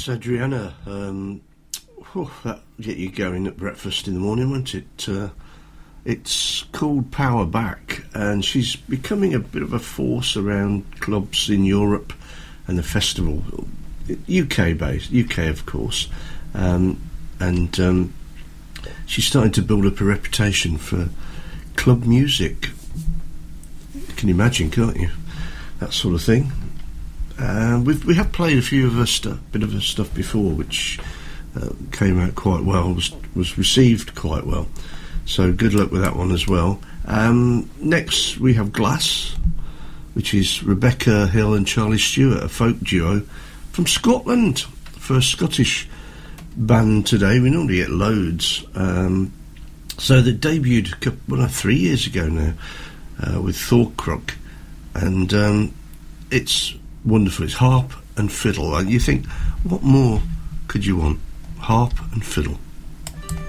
Yes, Adriana. That get you going at breakfast in the morning, won't it? It's called Power Back, and she's becoming a bit of a force around clubs in Europe and the festival, UK based, UK of course, and she's starting to build up a reputation for club music. You can imagine, can't you? That sort of thing. We have played a few of her bit of her stuff before, which came out quite well, was received quite well. So good luck with that one as well. Next we have Glass, which is Rebecca Hill and Charlie Stewart, a folk duo from Scotland. First Scottish band today. We normally get loads. So they debuted 3 years ago now with Thorcrock, and it's wonderful. It's harp and fiddle. You think, what more could you want? Harp and fiddle.